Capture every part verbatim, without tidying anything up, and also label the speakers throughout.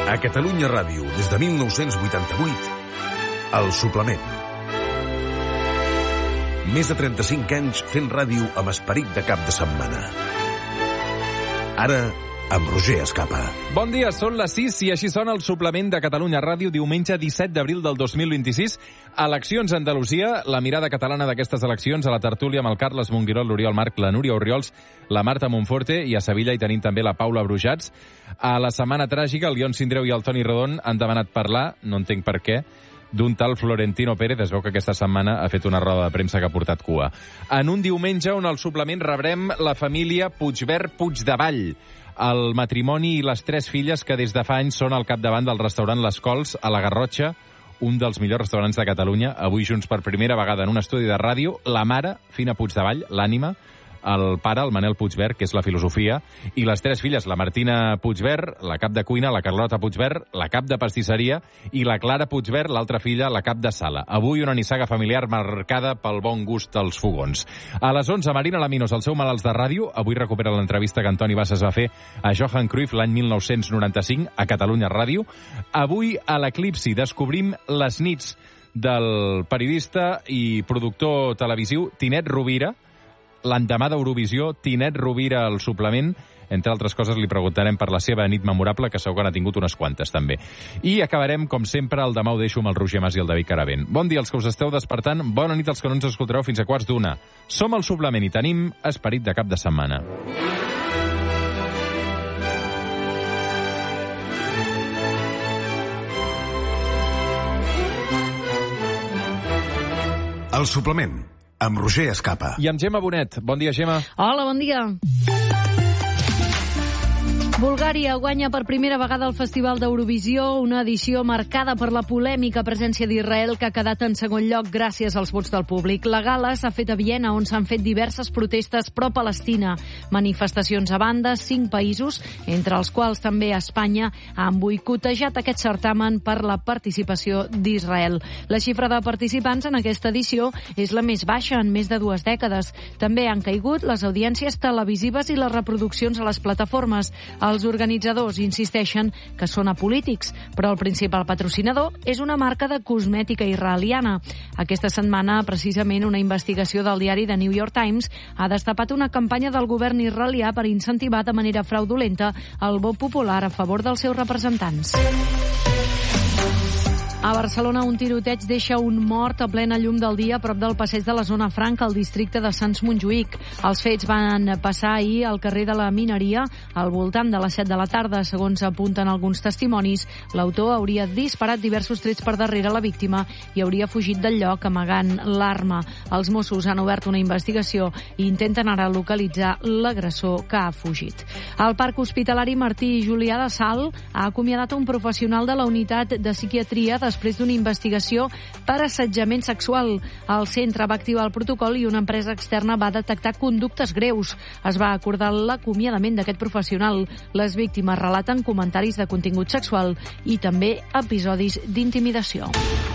Speaker 1: A Catalunya Ràdio, des de mil nou-cents vuitanta-vuit, El Suplement. Més de trenta-cinc anys fent ràdio amb esperit de cap de setmana. Ara, amb Roger Escapa.
Speaker 2: Bon dia, són les sis i així sona El Suplement de Catalunya Ràdio, diumenge disset d'abril del dos mil vint-i-sis. Eleccions a Andalusia, la mirada catalana d'aquestes eleccions, a la tertúlia amb el Carles Monguirol, l'Oriol Marc, la Núria Orriols, la Marta Monforte, i a Sevilla hi tenim també la Paula Brujats. A la setmana tràgica, el Ion Sindreu i el Toni Rodon han demanat parlar, no entenc per què, d'un tal Florentino Pérez. Es veu que aquesta setmana ha fet una roda de premsa que ha portat cua. En un diumenge on al Suplement rebrem la família Puigvert-Puigdevall, el matrimoni i les tres filles que des de fa anys són al capdavant del restaurant Les Cols a la Garrotxa, un dels millors restaurants de Catalunya. Avui junts per primera vegada en un estudi de ràdio, la mare, Fina Puigdevall, l'ànima, el pare, el Manel Puigvert, que és la filosofia, i les tres filles, la Martina Puigvert, la cap de cuina, la Carlota Puigvert, la cap de pastisseria, i la Clara Puigvert, l'altra filla, la cap de sala. Avui una nissaga familiar marcada pel bon gust dels fogons. A les onze, Marina Laminos, el seu malalts de ràdio. Avui recupera l'entrevista que Antoni Bassas va fer a Johan Cruyff l'any mil nou-cents noranta-cinc a Catalunya Ràdio. Avui, a l'Eclipsi, descobrim les nits del periodista i productor televisiu Tinet Rovira. L'endemà d'Eurovisió, Tinet Rovira al Suplement. Entre altres coses, li preguntarem per la seva nit memorable, que segur que n'ha tingut unes quantes, també. I acabarem, com sempre, el Demà ho deixo amb el Roger Mas i el David Caravent. Bon dia als que us esteu despertant, bona nit als que no ens escoltareu fins a quarts d'una. Som al Suplement i tenim esperit de cap de setmana.
Speaker 1: El Suplement, amb Roger Escapa.
Speaker 2: I amb Gemma Bonet. Bon dia, Gemma.
Speaker 3: Hola, bon dia. Bulgària guanya per primera vegada el Festival d'Eurovisió, una edició marcada per la polèmica presència d'Israel, que ha quedat en segon lloc gràcies als vots del públic. La gala s'ha fet a Viena, on s'han fet diverses protestes pro-Palestina. Manifestacions a banda, cinc països, entre els quals també Espanya, han boicotejat aquest certamen per la participació d'Israel. La xifra de participants en aquesta edició és la més baixa en més de dues dècades. També han caigut les audiències televisives i les reproduccions a les plataformes. Els organitzadors insisteixen que són apolítics, però el principal patrocinador és una marca de cosmètica israeliana. Aquesta setmana, precisament, una investigació del diari The New York Times ha destapat una campanya del govern israelià per incentivar de manera fraudulenta el vot popular a favor dels seus representants. A Barcelona, un tiroteig deixa un mort a plena llum del dia a prop del passeig de la Zona Franca, al districte de Sants Montjuïc. Els fets van passar ahir al carrer de la Mineria, al voltant de les set de la tarda. Segons apunten alguns testimonis, l'autor hauria disparat diversos trets per darrere la víctima i hauria fugit del lloc amagant l'arma. Els Mossos han obert una investigació i intenten ara localitzar l'agressor que ha fugit. El Parc Hospitalari Martí i Julià de Salt ha acomiadat un professional de la unitat de psiquiatria després d'una investigació per assetjament sexual. El centre va activar el protocol i una empresa externa va detectar conductes greus. Es va acordar l'acomiadament d'aquest professional. Les víctimes relaten comentaris de contingut sexual i també episodis d'intimidació.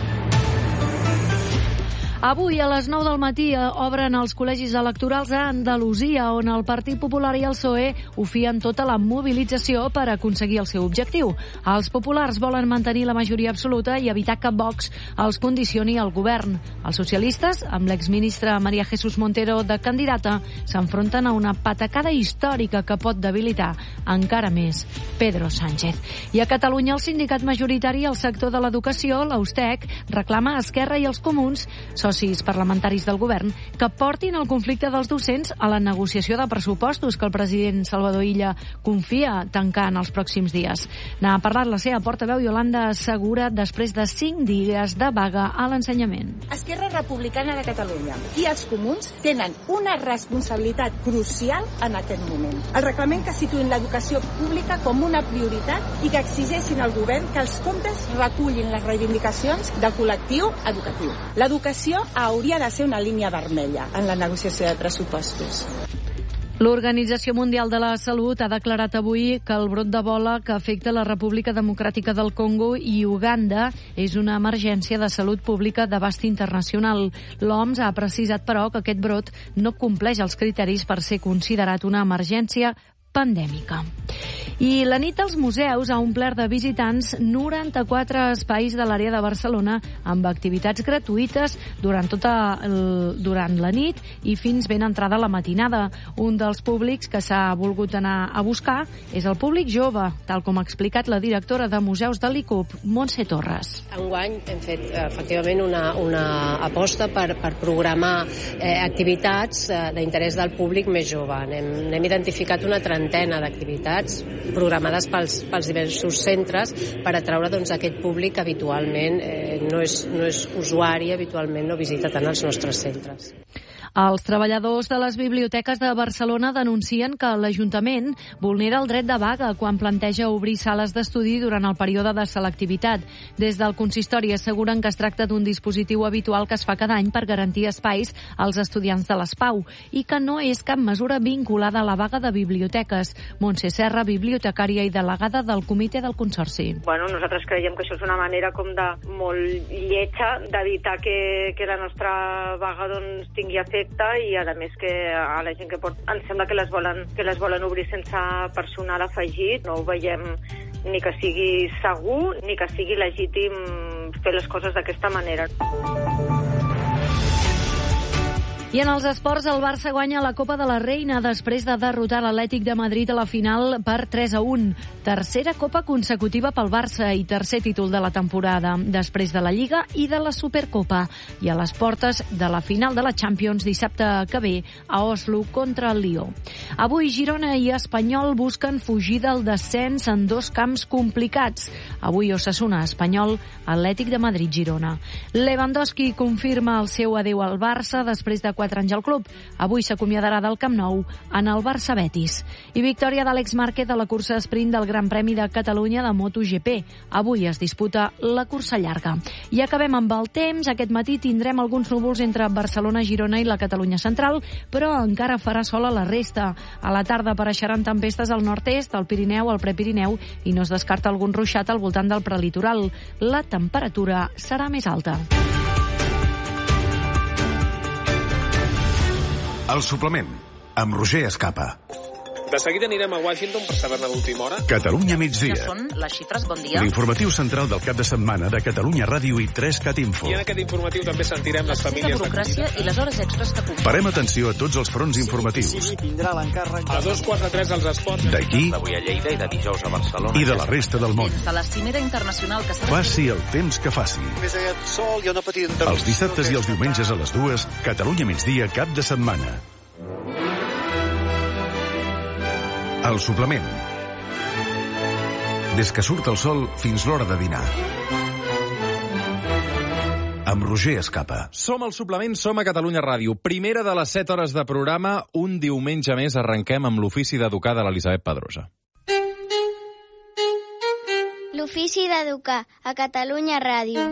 Speaker 3: Avui, a les nou del matí, obren els col·legis electorals a Andalusia, on el Partit Popular i el P S O E ho fien tota la mobilització per aconseguir el seu objectiu. Els populars volen mantenir la majoria absoluta i evitar que Vox els condicioni al govern. Els socialistes, amb l'exministra María Jesús Montero de candidata, s'enfronten a una patacada històrica que pot debilitar encara més Pedro Sánchez. I a Catalunya, el sindicat majoritari al sector de l'educació, l'Austec, reclama a Esquerra i els Comuns, socis parlamentaris del govern, que portin el conflicte dels docents a la negociació de pressupostos que el president Salvador Illa confia tancar en els pròxims dies. N'ha parlat la seva portaveu Iolanda Segura després de cinc dies de vaga a l'ensenyament.
Speaker 4: Esquerra Republicana de Catalunya i els Comuns tenen una responsabilitat crucial en aquest moment. El reclamem que situïn l'educació pública com una prioritat i que exigeixin al govern que els comptes recullin les reivindicacions del col·lectiu educatiu. L'educació hauria de ser una línia vermella en la negociació de pressupostos.
Speaker 3: L'Organització Mundial de la Salut ha declarat avui que el brot d'Ebola que afecta la República Democràtica del Congo i Uganda és una emergència de salut pública d'abast internacional. L'O M S ha precisat, però, que aquest brot no compleix els criteris per ser considerat una emergència pandèmica. I la nit dels museus ha omplert de visitants noranta-quatre espais de l'àrea de Barcelona amb activitats gratuïtes durant tota el, durant la nit i fins ben entrada la matinada. Un dels públics que s'ha volgut anar a buscar és el públic jove, tal com ha explicat la directora de Museus de l'I C U P, Montse Torres.
Speaker 5: Enguany hem fet efectivament una, una aposta per, per programar eh, activitats eh, d'interès del públic més jove. Hem, hem identificat una trentena d'activitats programades pels, pels diversos centres per atraure doncs, aquest públic que habitualment eh, no, és, no és usuari, habitualment no visita tant els nostres centres.
Speaker 3: Els treballadors de les biblioteques de Barcelona denuncien que l'Ajuntament vulnera el dret de vaga quan planteja obrir sales d'estudi durant el període de selectivitat. Des del consistori asseguren que es tracta d'un dispositiu habitual que es fa cada any per garantir espais als estudiants de l'S P A U i que no és cap mesura vinculada a la vaga de biblioteques. Montse Serra, bibliotecària i delegada del comitè del Consorci.
Speaker 6: Bueno, nosaltres creiem que això és una manera com de molt lletja d'evitar que, que la nostra vaga doncs, tingui efecte i a més que a la gent que pot, ens sembla que les volen, que les volen obrir sense personal afegit. No ho veiem ni que sigui segur ni que sigui legítim fer les coses d'aquesta manera.
Speaker 3: I en els esports, el Barça guanya la Copa de la Reina després de derrotar l'Atlètic de Madrid a la final per tres a un. Tercera Copa consecutiva pel Barça i tercer títol de la temporada, després de la Lliga i de la Supercopa. I a les portes de la final de la Champions dissabte que ve a Oslo contra el Lió. Avui Girona i Espanyol busquen fugir del descens en dos camps complicats. Avui Osasuna, Espanyol, Atlètic de Madrid, Girona. Lewandowski confirma el seu adeu al Barça després de quatre anys al club. Avui s'acomiadarà del Camp Nou en el Barça Betis. I victòria d'Àlex Márquez a la cursa sprint del Gran Premi de Catalunya de MotoGP. Avui es disputa la cursa llarga. I acabem amb el temps. Aquest matí tindrem alguns núvols entre Barcelona, Girona i la Catalunya central, però encara farà sol a la resta. A la tarda apareixeran tempestes al nord-est, al Pirineu, al Prepirineu i no es descarta algun ruixat al voltant del prelitoral. La temperatura serà més alta.
Speaker 1: El suplement, amb Roger Escapa.
Speaker 7: De seguida anirem a Washington per saber-ne d'última hora.
Speaker 1: Catalunya migdia.
Speaker 8: Que són les xifres, bon dia.
Speaker 1: L'informatiu central del cap de setmana de Catalunya Ràdio i tres cat info.
Speaker 7: I en aquest informatiu també sentirem les famílies...
Speaker 8: La burocràcia i les hores extres que puguin.
Speaker 1: Parem atenció a tots els fronts informatius.
Speaker 7: A dos quarts de tres els esports.
Speaker 1: D'aquí
Speaker 9: d'avui a Lleida i de dijous a Barcelona.
Speaker 1: i de la resta del món.
Speaker 8: De la cimera internacional que serà...
Speaker 1: Faci el temps que faci. Els dissabtes i els diumenges a les dues, Catalunya migdia, cap de setmana. El suplement. Des que surt el sol fins l'hora de dinar. Amb Roger Escapa.
Speaker 2: Som al suplement, som a Catalunya Ràdio. Primera de les set hores de programa, un diumenge més arrenquem amb l'ofici d'educar de l'Elisabet Pedrosa.
Speaker 10: L'ofici d'educar a Catalunya Ràdio.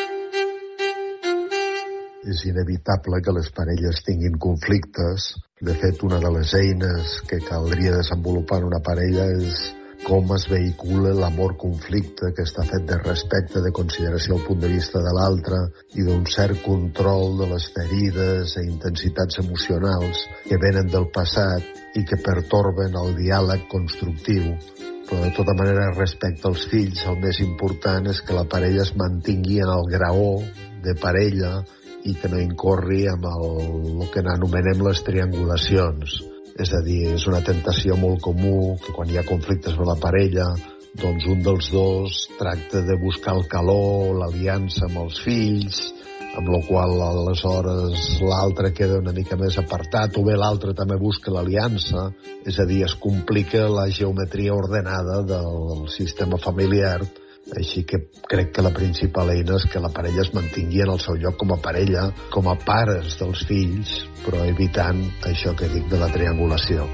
Speaker 11: És inevitable que les parelles tinguin conflictes. De fet, una de les eines que caldria desenvolupar en una parella és com es vehicula l'amor-conflicte, que està fet de respecte, de consideració al punt de vista de l'altre i d'un cert control de les ferides i intensitats emocionals que venen del passat i que pertorben el diàleg constructiu. Però de tota manera, respecte als fills, el més important és que la parella es mantingui en el graó de parella i que no incorri amb el, el que anomenem les triangulacions. És a dir, és una tentació molt comú que quan hi ha conflictes amb la parella, doncs un dels dos tracta de buscar el calor, l'aliança amb els fills, amb la qual aleshores l'altre queda una mica més apartat, o bé l'altre també busca l'aliança. És a dir, es complica la geometria ordenada del sistema familiar. Així que crec que la principal eina és que la parella es mantingui en el seu lloc com a parella, com a pares dels fills, però evitant això que dic de la triangulació.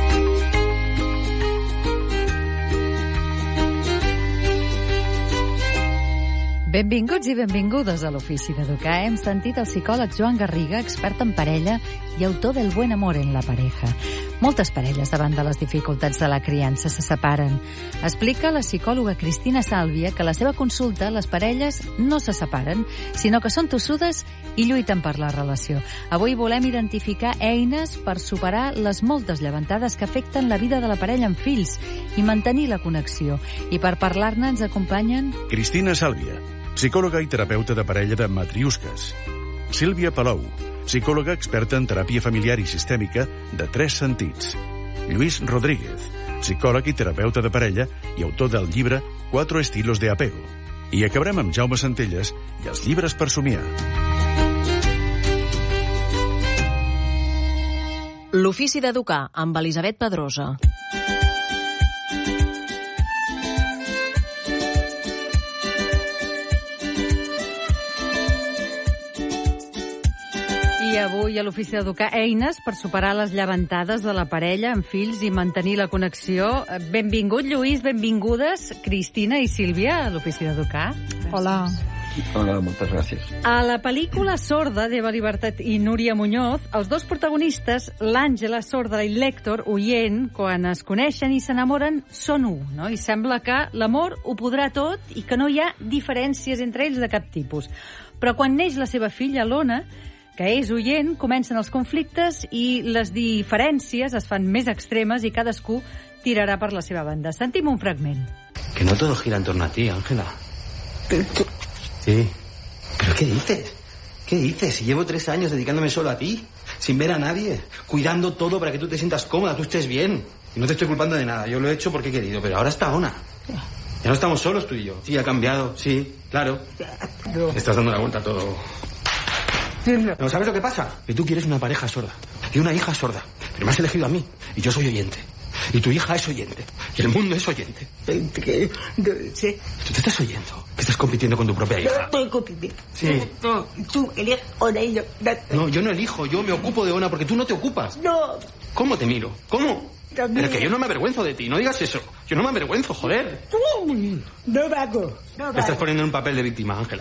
Speaker 12: Benvinguts i benvingudes a l'Ofici d'Educar. Hem sentit el psicòleg Joan Garriga, expert en parella i autor del Buen Amor en la Pareja. Moltes parelles davant de les dificultats de la criança se separen. Explica la psicòloga Cristina Sàlvia que a la seva consulta les parelles no se separen, sinó que són tossudes i lluiten per la relació. Avui volem identificar eines per superar les moltes llevantades que afecten la vida de la parella amb fills i mantenir la connexió. I per parlar-ne ens acompanyen
Speaker 13: Cristina Sàlvia, psicòloga i terapeuta de parella de Matriusques. Sílvia Palou, psicòloga experta en teràpia familiar i sistèmica de Tres Sentits. Lluís Rodríguez, psicòleg i terapeuta de parella i autor del llibre Cuatro estilos de apego. I acabarem amb Jaume Centelles i els llibres per somiar.
Speaker 8: L'ofici d'educar amb Elisabet Pedrosa.
Speaker 12: I avui a l'Ofici d'Educar eines per superar les llevantades de la parella amb fills i mantenir la connexió. Benvingut, Lluís, benvingudes, Cristina i Sílvia, a l'Ofici d'Educar.
Speaker 14: Hola. Hola, moltes gràcies.
Speaker 12: A la pel·lícula Sorda, d'Eva Libertat i Núria Muñoz, els dos protagonistes, l'Àngela sorda i l'Hèctor, oient, quan es coneixen i s'enamoren, són u, no? I sembla que l'amor ho podrà tot i que no hi ha diferències entre ells de cap tipus. Però quan neix la seva filla, l'Ona, que és oient, comencen els conflictes i les diferències es fan més extremes i cadascú tirarà per la seva banda. Sentim un fragment.
Speaker 15: Que no todo gira en torno a ti, Ángela. Sí. ¿Pero qué dices? ¿Qué dices? Si llevo tres años dedicándome solo a ti, sin ver a nadie, cuidando todo para que tú te sientas cómoda, tú estés bien. Y no te estoy culpando de nada, yo lo he hecho porque he querido, pero ahora está Ona. Ya no estamos solos tú y yo. Sí, ha cambiado, sí, claro. Le estás dando la vuelta a todo. No, ¿sabes lo que pasa? Que tú quieres una pareja sorda y una hija sorda, pero me has elegido a mí y yo soy oyente. Y tu hija es oyente. Y el mundo es oyente. ¿Qué? No sé. ¿Tú te estás oyendo? Que estás compitiendo con tu propia hija.
Speaker 16: No estoy compitiendo.
Speaker 15: Sí.
Speaker 16: No, tú eliges Ona y yo.
Speaker 15: No, yo no elijo. Yo me ocupo de Ona porque tú no te ocupas.
Speaker 16: No.
Speaker 15: ¿Cómo te miro? ¿Cómo? También. Pero que yo no me avergüenzo de ti. No digas eso. Yo no me avergüenzo, joder.
Speaker 16: No me hago. No
Speaker 15: me estás poniendo en un papel de víctima, Ángela.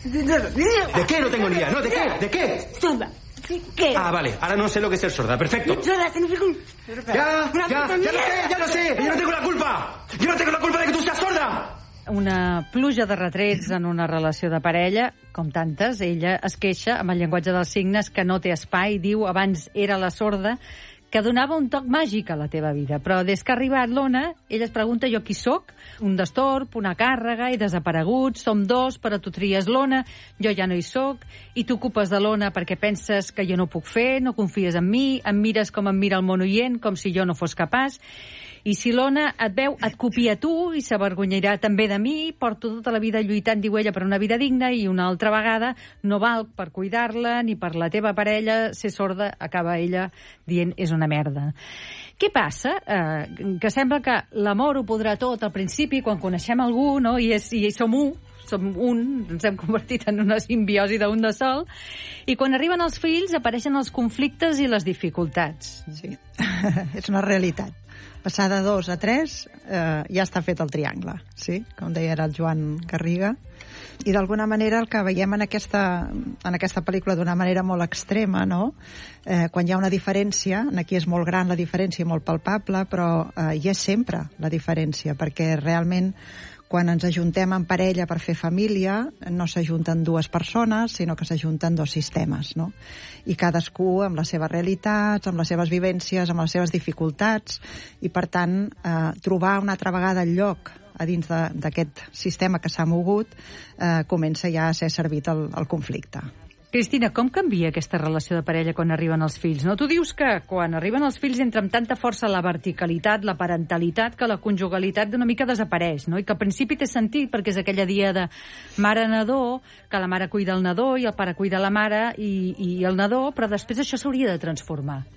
Speaker 15: ¿De qué? No tengo ni idea. ¿No? ¿De qué? ¿De qué?
Speaker 16: Sorda. ¿Qué?
Speaker 15: Ah, vale. Ahora no sé lo que es ser sorda. Perfecto.
Speaker 16: Sorda significa un...
Speaker 15: Ya, ya, ya lo sé, ya lo sé. Yo no tengo la culpa. Yo no tengo la culpa de que tú seas sorda.
Speaker 12: Una pluja de retrets en una relació de parella, com tantes. Ella es queixa amb el llenguatge dels signes que no té espai. Diu, abans era la sorda, que donava un toc màgic a la teva vida. Però des que ha arribat l'Ona, ella es pregunta jo qui sóc, un destorb, una càrrega, he desaparegut, som dos, però tu tries l'Ona, jo ja no hi sóc, i t'ocupes de l'Ona perquè penses que jo no puc fer, no confies en mi, em mires com em mira el món oient, com si jo no fos capaç. I si l'Ona et veu, et copia a tu i s'avergonyirà també de mi. Porto tota la vida lluitant, diu ella, per una vida digna i una altra vegada no val per cuidar-la ni per la teva parella. Ser sorda, acaba ella dient, és una merda. Què passa? Eh, que sembla que l'amor ho podrà tot al principi, quan coneixem algú, no? I, és, i som un, som un, ens hem convertit en una simbiosi d'un de sol, i quan arriben els fills apareixen els conflictes i les dificultats.
Speaker 14: Sí, és una realitat. Passar de dos a tres eh, ja està fet el triangle, sí? Com deia el Joan Garriga. I d'alguna manera el que veiem en aquesta, en aquesta pel·lícula d'una manera molt extrema, no? Eh, quan hi ha una diferència, aquí és molt gran la diferència, molt palpable, però eh, hi és sempre la diferència, perquè realment quan ens ajuntem en parella per fer família, no s'ajunten dues persones, sinó que s'ajunten dos sistemes, no? I cadascú amb les seves realitats, amb les seves vivències, amb les seves dificultats, i per tant, eh, trobar una altra vegada el lloc a dins d'aquest sistema que s'ha mogut, eh, comença ja a ser servit el, el conflicte.
Speaker 12: Cristina, com canvia aquesta relació de parella quan arriben els fills? No? Tu dius que quan arriben els fills entra amb tanta força la verticalitat, la parentalitat, que la conjugalitat d'una mica desapareix, no? I que al principi té sentit perquè és aquella dia de mare-nadó, que la mare cuida el nadó i el pare cuida la mare i, i el nadó, però després això s'hauria de transformar.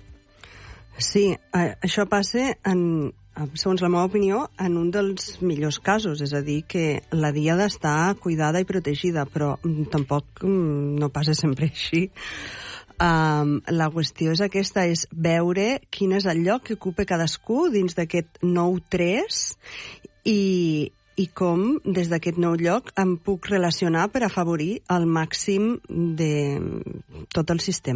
Speaker 17: Sí, eh, això passa en... segons la meva opinió, en un dels millors casos, és a dir, que la dia ha d'estar cuidada i protegida, però tampoc no passa sempre així. Um, la qüestió és aquesta, és veure quin és el lloc que ocupa cadascú dins d'aquest nou tres i, i com des d'aquest nou lloc em puc relacionar per afavorir el màxim de tot el sistema.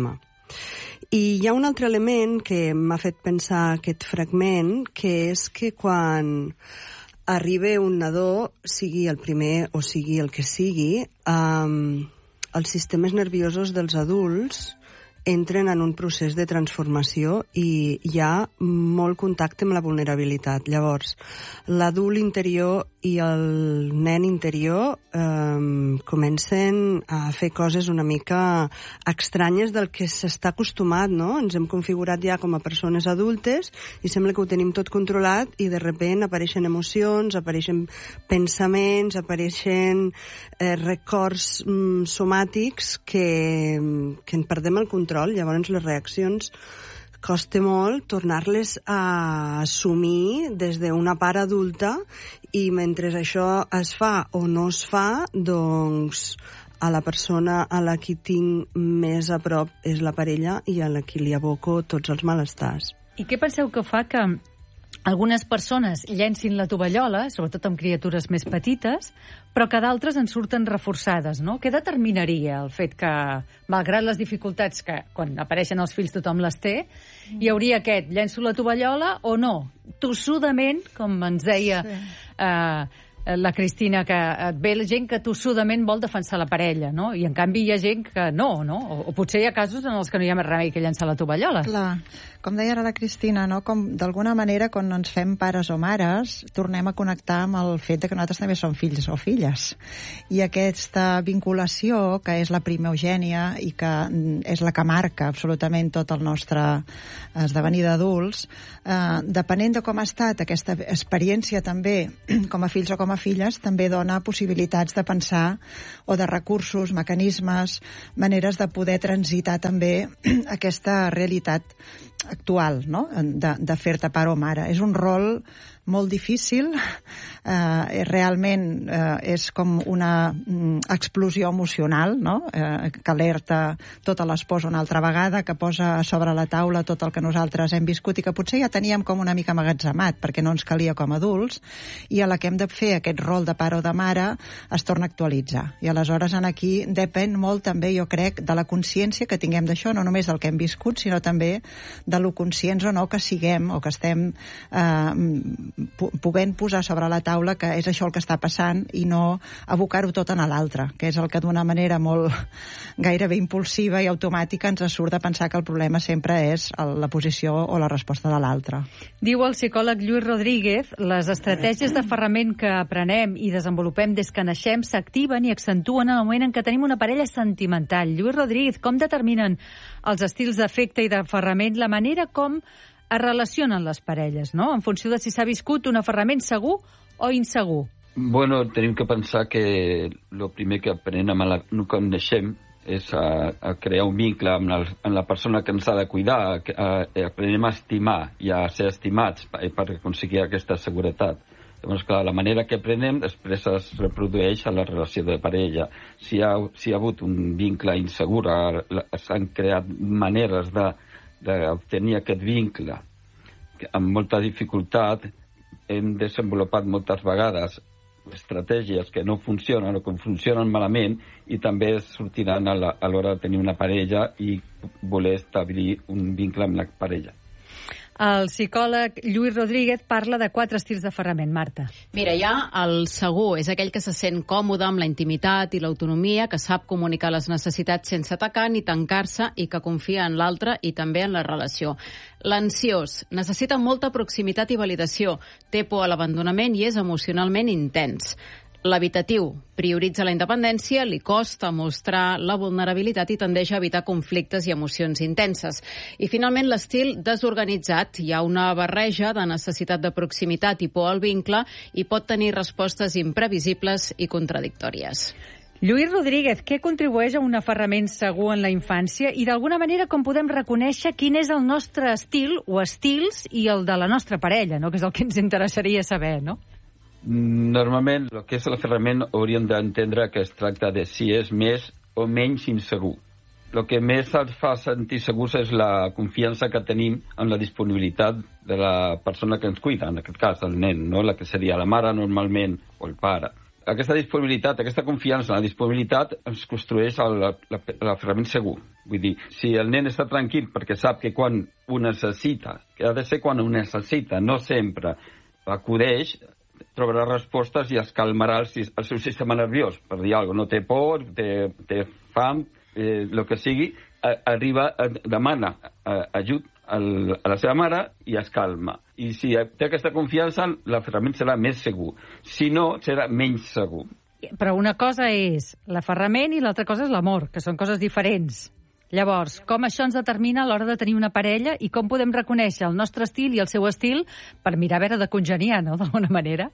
Speaker 17: I hi ha un altre element que m'ha fet pensar aquest fragment, que és que quan arriba un nadó, sigui el primer o sigui el que sigui, um, els sistemes nerviosos dels adults entren en un procés de transformació i hi ha molt contacte amb la vulnerabilitat. Llavors, l'adult interior i el nen interior eh, comencen a fer coses una mica estranyes del que s'està acostumat, no? Ens hem configurat ja com a persones adultes i sembla que ho tenim tot controlat i de sobte apareixen emocions, apareixen pensaments, apareixen eh, records mm, somàtics que, que en perdem el control. Llavors les reaccions costa molt tornar-les a assumir des d'una part adulta i mentre això es fa o no es fa, doncs a la persona a la qui tinc més a prop és la parella i a la qui li aboco tots els malestars.
Speaker 12: I què penseu que fa que algunes persones llencin la tovallola, sobretot amb criatures més petites, però que d'altres en surten reforçades, no? Què determinaria el fet que, malgrat les dificultats que quan apareixen els fills tothom les té, hi hauria aquest, llenço la tovallola o no? Tossudament, com ens deia sí. eh, la Cristina, que et ve la gent que tossudament vol defensar la parella, no? I en canvi hi ha gent que no, no? O, o potser hi ha casos en els que no hi ha més remei que llençar la tovallola.
Speaker 14: Clar, com deia ara la Cristina, no? Com d'alguna manera quan ens fem pares o mares tornem a connectar amb el fet de que nosaltres també som fills o filles. I aquesta vinculació, que és la primogènia i que és la que marca absolutament tot el nostre esdevenir d'adults, eh, depenent de com ha estat aquesta experiència també com a fills o com a filles, també dona possibilitats de pensar o de recursos, mecanismes, maneres de poder transitar també aquesta realitat actual, no? de, de fer-te pare o mare. És un rol molt difícil, eh, realment eh, és com una mm, explosió emocional, no? eh, que alerta totes les posa una altra vegada, que posa sobre la taula tot el que nosaltres hem viscut i que potser ja teníem com una mica amagatzemat perquè no ens calia com a adults, i a la que hem de fer aquest rol de pare o de mare es torna a actualitzar. I aleshores en aquí depèn molt també, jo crec, de la consciència que tinguem d'això, no només del que hem viscut, sinó també de lo conscients o no que siguem o que estem eh, puguem posar sobre la taula que és això el que està passant i no abocar-ho tot en l'altre, que és el que d'una manera molt gairebé impulsiva i automàtica ens surt de pensar que el problema sempre és la posició o la resposta de l'altre.
Speaker 12: Diu el psicòleg Lluís Rodríguez, les estratègies d'aferrament que aprenem i desenvolupem des que naixem s'activen i accentuen en el moment en què tenim una parella sentimental. Lluís Rodríguez, com determinen els estils d'afecte i d'aferrament la manera com es relacionen les parelles, no? En funció de si s'ha viscut un aferrament segur o insegur.
Speaker 18: Bueno, tenim que pensar que el primer que aprenem la, quan naixem és a, a crear un vincle amb la, amb la persona que ens ha de cuidar, a, a, aprenem a estimar i a ser estimats per, per aconseguir aquesta seguretat. Llavors, clar, la manera que aprenem després es reprodueix a la relació de parella. Si hi ha, si hi ha hagut un vincle insegur, s'han creat maneres de d'obtenir aquest vincle amb molta dificultat, hem desenvolupat moltes vegades estratègies que no funcionen o que funcionen malament i també sortiran a l'hora de tenir una parella i voler establir un vincle amb la parella.
Speaker 12: El psicòleg Lluís Rodríguez parla de quatre estils d'aferrament. Marta.
Speaker 19: Mira, hi ha el segur, és aquell que se sent còmode amb la intimitat i l'autonomia, que sap comunicar les necessitats sense atacar ni tancar-se i que confia en l'altre i també en la relació. L'ansiós necessita molta proximitat i validació, té por a l'abandonament i és emocionalment intens. L'evitatiu prioritza la independència, li costa mostrar la vulnerabilitat i tendeix a evitar conflictes i emocions intenses. I finalment l'estil desorganitzat. Hi ha una barreja de necessitat de proximitat i por al vincle i pot tenir respostes imprevisibles i contradictòries.
Speaker 12: Lluís Rodríguez, què contribueix a un aferrament segur en la infància i d'alguna manera com podem reconèixer quin és el nostre estil o estils i el de la nostra parella, no? Que és el que ens interessaria saber, no?
Speaker 18: Normalment, el que és l'aferrament hauríem d'entendre que es tracta de si és més o menys insegur. El que més et fa sentir segurs és la confiança que tenim en la disponibilitat de la persona que ens cuida, en aquest cas el nen, no? La que seria la mare normalment o el pare. aquesta disponibilitat, aquesta confiança en la disponibilitat ens construeix l'aferrament segur. Vull dir, si el nen està tranquil perquè sap que quan ho necessita, que ha de ser quan ho necessita, no sempre acudeix, trobarà respostes i es calmarà el, el seu sistema nerviós, per dir alguna cosa. No té por, té, té fam, eh, el que sigui, a, arriba, a, demana a, ajut al, a la seva mare i es calma. I si té aquesta confiança, l'aferrament serà més segur. Si no, serà menys segur.
Speaker 12: Però una cosa és l'aferrament i l'altra cosa és l'amor, que són coses diferents. Llavors, com això ens determina a l'hora de tenir una parella i com podem reconèixer el nostre estil i el seu estil per mirar a veure de congeniar, no?, d'alguna manera?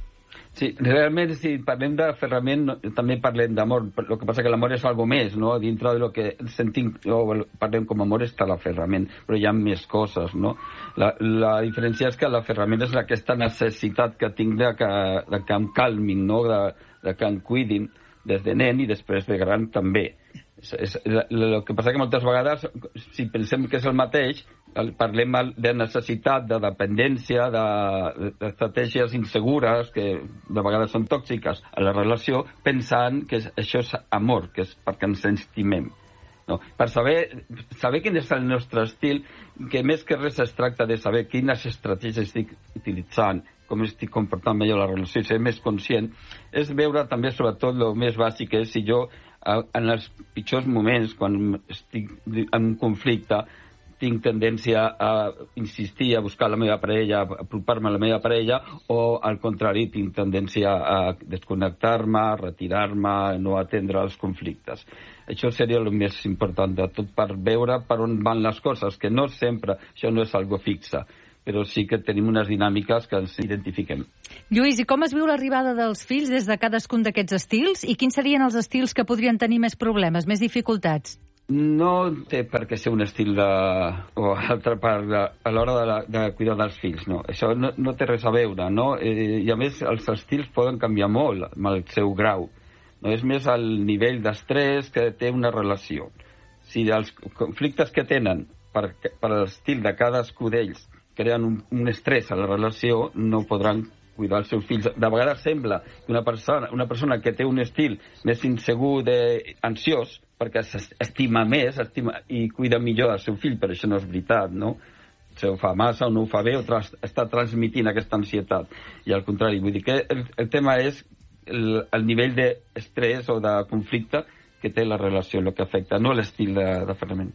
Speaker 18: Sí, realment, si parlem d'aferrament, no, també parlem d'amor. El que passa que l'amor és algo més, no? Dintre de lo que sentim, o parlem com amor, està l'aferrament, però hi ha més coses, no? La, la diferència és que l'aferrament és aquesta necessitat que tinc de que, de que em calmin, no? De, de que em cuidin des de nen i després de gran també. És, és, el que passa que moltes vegades, si pensem que és el mateix, parlem de necessitat, de dependència, d'estratègies insegures, que de vegades són tòxiques a la relació, pensant que això és amor, que és perquè ens estimem. No? Per saber, saber quin és el nostre estil, que més que res es tracta de saber quines estratègies estic utilitzant, com estic comportant millor la relació i ser més conscient, és veure també, sobretot, el més bàsic és si jo, en els pitjors moments, quan estic en un conflicte, tinc tendència a insistir, a buscar la meva parella, a apropar-me a la meva parella, o al contrari, tinc tendència a desconnectar-me, a retirar-me, a no atendre els conflictes. Això seria el més important de tot, per veure per on van les coses, que no sempre, això no és algo fixa, però sí que tenim unes dinàmiques que ens identifiquem.
Speaker 12: Lluís, i com es viu l'arribada dels fills des de cadascun d'aquests estils? I quins serien els estils que podrien tenir més problemes, més dificultats?
Speaker 18: No té per què ser un estil de... o altra part de... a l'hora de, la... de cuidar dels fills, no. Això no, no té res a veure, no? Eh, I a més, els estils poden canviar molt amb el seu grau. No és més el nivell d'estrès que té una relació. Si els conflictes que tenen per, per l'estil de cadascú d'ells creen un, un estrès a la relació, no podran cuidar els seus fills. De vegades sembla que una persona, una persona que té un estil més insegur, de, ansiós, perquè s'estima més estima, i cuida millor el seu fill, però això no és veritat, no? Se ho fa massa o no ho fa bé, o tras, està transmitint aquesta ansietat. I al contrari, vull dir que el, el tema és el, el nivell d'estrès o de conflicte que té la relació, el que afecta, no l'estil d'aferrament.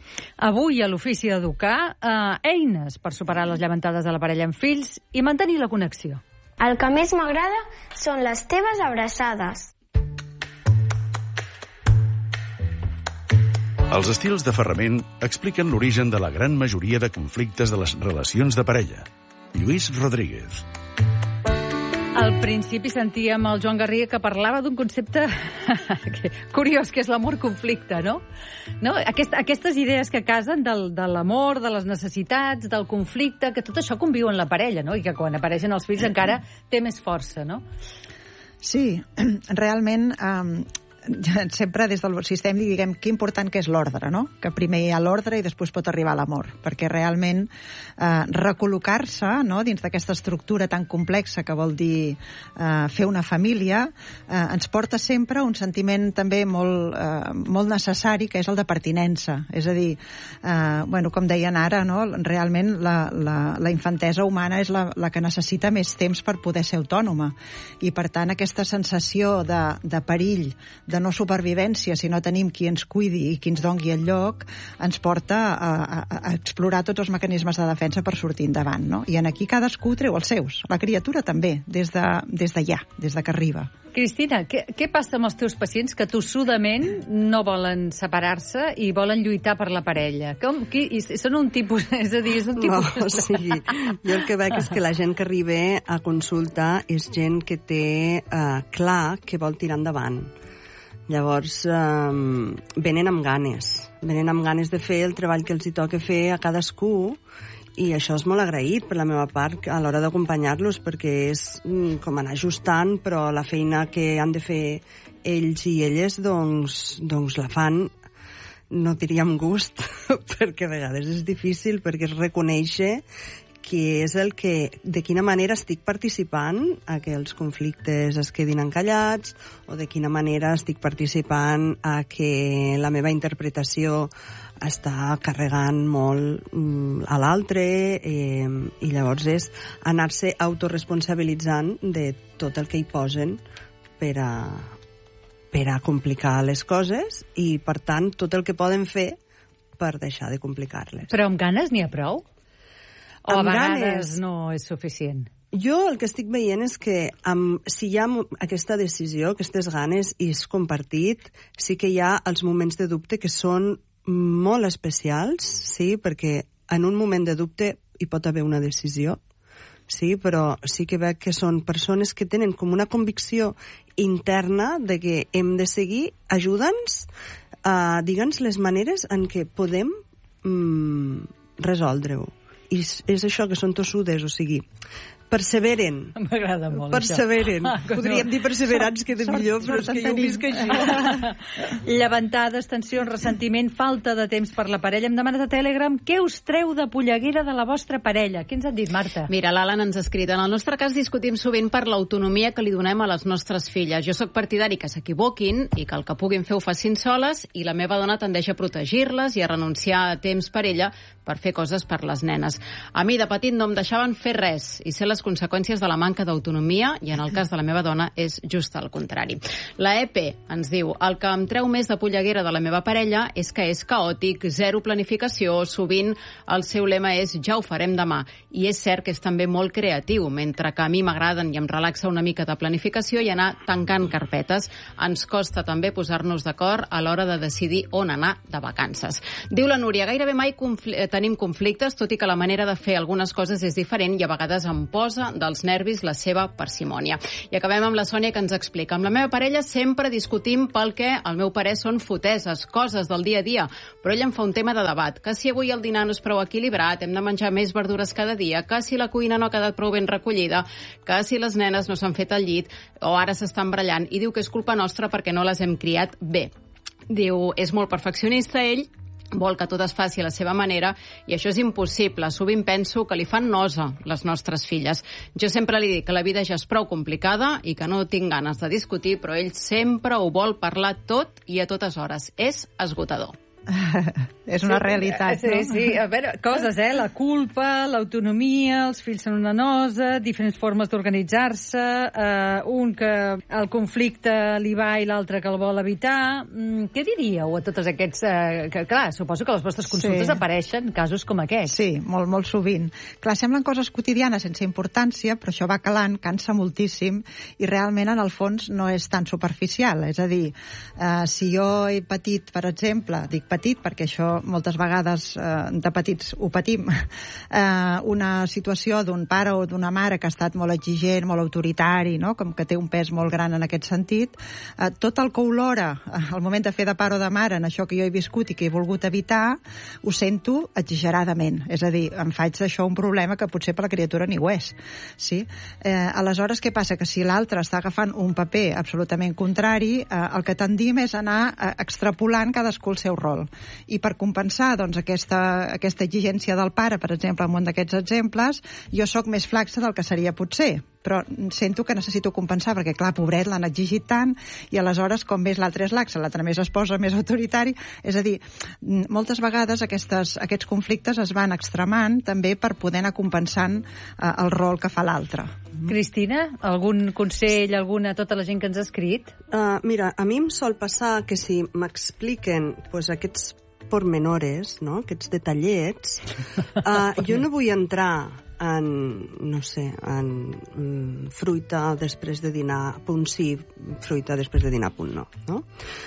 Speaker 12: Avui a l'Ofici d'Educar, eh, eines per superar les llevantades de la parella amb fills i mantenir la connexió.
Speaker 10: El que més m'agrada són les teves abraçades.
Speaker 13: Els estils d'aferrament expliquen l'origen de la gran majoria de conflictes de les relacions de parella. Lluís Rodríguez.
Speaker 12: Al principi sentíem el Joan Garriga que parlava d'un concepte curiós, que és l'amor-conflicte, no? no? Aquest, aquestes idees que casen del, de l'amor, de les necessitats, del conflicte, que tot això conviu en la parella, no? I que quan apareixen els fills encara té més força, no?
Speaker 14: Sí, realment... Um... sempre des del sistema diguem que important que és l'ordre, no? Que primer hi ha l'ordre i després pot arribar l'amor, perquè realment eh, recol·locar-se, no?, dins d'aquesta estructura tan complexa que vol dir eh, fer una família, eh, ens porta sempre un sentiment també molt, eh, molt necessari, que és el de pertinença. És a dir, eh, bueno, com deien ara, no?, realment la, la, la infantesa humana és la, la que necessita més temps per poder ser autònoma, i per tant aquesta sensació de, de perill, de no supervivència, si no tenim qui ens cuidi i qui ens dongui el lloc, ens porta a, a, a explorar tots els mecanismes de defensa per sortir endavant, no? I en aquí cadascú treu els seus. La criatura també, des de, des de ja, des de que arriba.
Speaker 12: Cristina, què, què passa amb els teus pacients que tossudament no volen separar-se i volen lluitar per la parella? Com, qui, són un tipus... És a dir, és un tipus...
Speaker 17: No, sí. Jo el que veig és que la gent que arriba a consulta és gent que té eh, clar que vol tirar endavant. Llavors, eh, venen amb ganes. Venen amb ganes de fer el treball que els hi toca fer a cadascú, i això és molt agraït per la meva part a l'hora d'acompanyar-los, perquè és mm, com anar ajustant, però la feina que han de fer ells i elles, doncs, doncs la fan, no diria amb gust, perquè a vegades és difícil, perquè es reconèixer que és el que, de quina manera estic participant a que els conflictes es quedin encallats o de quina manera estic participant a que la meva interpretació està carregant molt mm, a l'altre eh, i llavors és anar-se autoresponsabilitzant de tot el que hi posen per a, per a complicar les coses i, per tant, tot el que poden fer per deixar de complicar-les.
Speaker 12: Però amb ganes n'hi ha prou? O
Speaker 17: Amb
Speaker 12: a vegades
Speaker 17: ganes,
Speaker 12: no és suficient?
Speaker 17: jo el que estic veient és que amb, si hi ha aquesta decisió, aquestes ganes i és compartit, sí que hi ha els moments de dubte que són molt especials, sí, perquè en un moment de dubte hi pot haver una decisió, sí, però sí que veig que són persones que tenen com una convicció interna de que hem de seguir, ajuda'ns, uh, digue'ns les maneres en què podem mm, resoldre-ho. I és això, que són tossudes, o sigui, perseveren.
Speaker 12: M'agrada molt,
Speaker 17: perseveren.
Speaker 12: això.
Speaker 17: Podríem dir perseverants, queda millor, però és que jo ho visc així.
Speaker 12: Llevantades, tensions, ressentiment, falta de temps per la parella. Em demanes a Telegram què us treu de polleguera de la vostra parella. Què ens han dit, Marta?
Speaker 19: Mira, l'Alan ens ha escrit. En el nostre cas discutim sovint per l'autonomia que li donem a les nostres filles. Jo sóc partidari que s'equivoquin i que el que puguin fer ho facin soles, i la meva dona tendeix a protegir-les i a renunciar a temps per ella per fer coses per les nenes. A mi, de petit, no em deixaven fer res i ser les conseqüències de la manca d'autonomia, i en el cas de la meva dona és just el contrari. La E P ens diu: el que em treu més de polleguera de la meva parella és que és caòtic, zero planificació, sovint el seu lema és ja ho farem demà, i és cert que és també molt creatiu, mentre que a mi m'agraden i em relaxa una mica de planificació i anar tancant carpetes. Ens costa també posar-nos d'acord a l'hora de decidir on anar de vacances. Diu la Núria: gairebé mai confl- tenim conflictes, tot i que la manera de fer algunes coses és diferent i a vegades em posa dels nervis la seva parsimònia. I acabem amb la Sònia, que ens explica: amb la meva parella sempre discutim pel que al meu parer són foteses, coses del dia a dia, però ell em fa un tema de debat, que si avui el dinar no és prou equilibrat, hem de menjar més verdures cada dia, que si la cuina no ha quedat prou ben recollida, que si les nenes no s'han fet al llit o ara s'estan brallant, i diu que és culpa nostra perquè no les hem criat bé. Diu, és molt perfeccionista ell, vol que tot es faci a la seva manera i això és impossible. Sovint penso que li fan nosa les nostres filles. Jo sempre li dic que la vida ja és prou complicada i que no tinc ganes de discutir, però ell sempre ho vol parlar tot i a totes hores. És esgotador.
Speaker 14: És una realitat,
Speaker 12: sí,
Speaker 14: no?
Speaker 12: Sí, sí. A veure, coses, eh? La culpa, l'autonomia, els fills són una nosa, diferents formes d'organitzar-se, eh, un que el conflicte li va i l'altre que el vol evitar. Mm, què diríeu a tots aquests... Eh, que, clar, suposo que a les vostres consultes sí. apareixen casos com aquests.
Speaker 14: Sí, molt, molt sovint. Clar, semblen coses quotidianes sense importància, però això va calant, cansa moltíssim, i realment, en el fons, no és tan superficial. És a dir, eh, si jo he patit, per exemple, dic petit, perquè això moltes vegades eh, de petits ho patim, eh, una situació d'un pare o d'una mare que ha estat molt exigent, molt autoritari, no? Com que té un pes molt gran en aquest sentit, eh, tot el que olora al moment de fer de pare o de mare en això que jo he viscut i que he volgut evitar, ho sento exageradament. És a dir, em faig d'això un problema que potser per la criatura ni ho és. Sí? Eh, aleshores, què passa? Que si l'altre està agafant un paper absolutament contrari, eh, el que tendim és anar eh, extrapolant cadascú el seu rol. I per compensar doncs, aquesta, aquesta exigència del pare, per exemple, en un d'aquests exemples, jo sóc més flaxa del que seria potser, però sento que necessito compensar, perquè, clar, pobret, l'han exigit tant, i aleshores, com més l'altre és laxa, l'altre més es posa més autoritari. És a dir, moltes vegades aquestes, aquests conflictes es van extremant també per poder anar compensant eh, el rol que fa l'altre.
Speaker 12: Cristina, algun consell, alguna, tota la gent que ens ha escrit?
Speaker 17: Uh, mira, a mi em sol passar que si m'expliquen pues, aquests pormenores, no? Aquests detallets, uh, jo no vull entrar en, no sé, en mm, fruita després de dinar, punt sí, fruita després de dinar, punt no, no?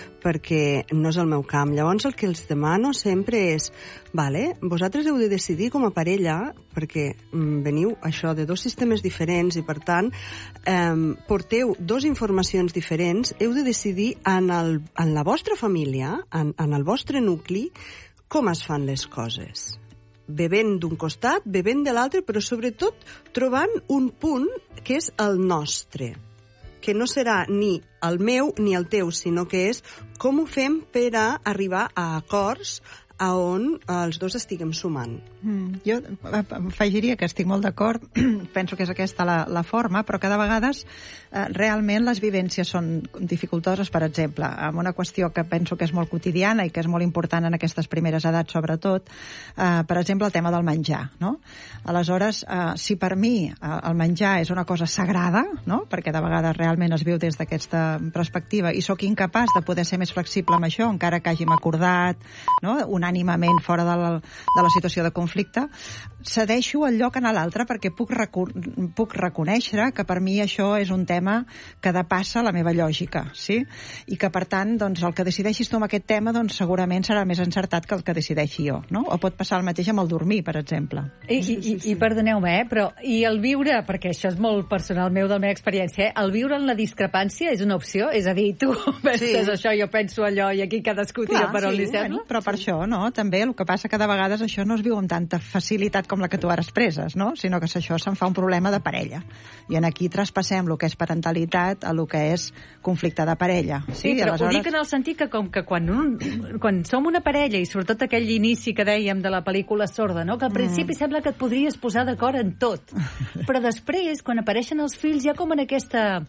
Speaker 17: Perquè no és el meu camp. Llavors el que els demano sempre és, vale, vosaltres heu de decidir com a parella, perquè mm, veniu això de dos sistemes diferents i per tant eh, porteu dos informacions diferents, heu de decidir en, el, en la vostra família, en, en el vostre nucli, com es fan les coses. Bevent d'un costat, bevent de l'altre, però sobretot trobant un punt que és el nostre, que no serà ni el meu ni el teu, sinó que és com ho fem per a arribar a acords a on els dos estiguem sumant.
Speaker 14: Mm, jo afegiria que estic molt d'acord, penso que és aquesta la, la forma, però cada vegades eh, realment les vivències són dificultoses, per exemple, amb una qüestió que penso que és molt quotidiana i que és molt important en aquestes primeres edats, sobretot, eh, per exemple, el tema del menjar, no? Aleshores, eh, si per mi eh, el menjar és una cosa sagrada, no? Perquè de vegades realment es viu des d'aquesta perspectiva i sóc incapaç de poder ser més flexible amb això, encara que hàgim acordat, no? Unànimament fora de la, de la situació de conflicte, cedeixo el lloc a l'altre perquè puc, reco puc reconèixer que per mi això és un tema que depassa la meva lògica, sí? I que, per tant, doncs, el que decideixis tu amb aquest tema doncs, segurament serà més encertat que el que decideixi jo, no? O pot passar el mateix amb el dormir, per exemple.
Speaker 12: I, i, i, i perdoneu-me, eh, però i el viure, perquè això és molt personal meu, de la meva experiència, eh? El viure en la discrepància és una opció? És a dir, tu penses sí. això, jo penso allò, i aquí cadascú tira per on
Speaker 14: sí,
Speaker 12: li sembla?
Speaker 14: Bueno, però per això, no? També el que passa que de vegades això no es viu amb tanta facilitat com la que tu ara expresses, no? Sinó que això se'n fa un problema de parella. I en aquí traspassem el que és parentalitat a el que és conflicte de parella. Sí,
Speaker 12: sí però
Speaker 14: aleshores...
Speaker 12: ho dic en el sentit que com que quan, un, quan som una parella, i sobretot aquell inici que dèiem de la pel·lícula Sorda, no? Que al principi mm. sembla que et podries posar d'acord en tot. Però després, quan apareixen els fills, ja com en aquesta...